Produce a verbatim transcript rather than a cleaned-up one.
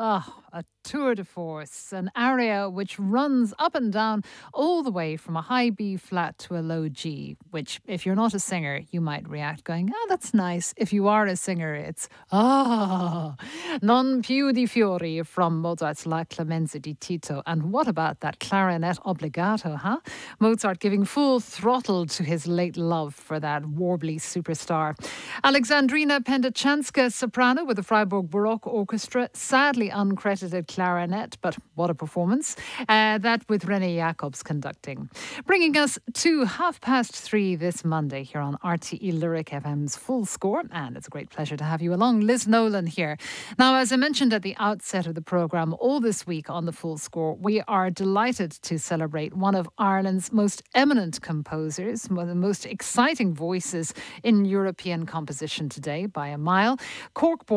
Oh, a tour de force, an aria which runs up and down all the way from a high B flat to a low G, which, if you're not a singer, you might react going, ah, that's nice. If you are a singer, it's, ah, non più di fiori from Mozart's La Clemenza di Tito. And what about that clarinet obbligato, huh? Mozart giving full throttle to his late love for that warbly superstar. Alexandrina Pendachanska, soprano with the Freiburg Baroque Orchestra, sadly uncredited clarinet, but what a performance. Uh, that with René Jacobs conducting. Bringing us to half past three this Monday here on R T E Lyric F M's Full Score, and it's a great pleasure to have you along. Liz Nolan here. Now, as I mentioned at the outset of the programme, all this week on the Full Score, we are delighted to celebrate one of Ireland's most eminent composers, one of the most exciting voices in European composition today by a mile. Cork